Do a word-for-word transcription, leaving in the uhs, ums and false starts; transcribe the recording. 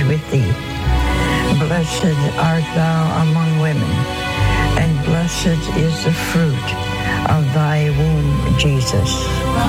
with thee. Blessed art thou among women, and blessed is the fruit of thy womb, Jesus.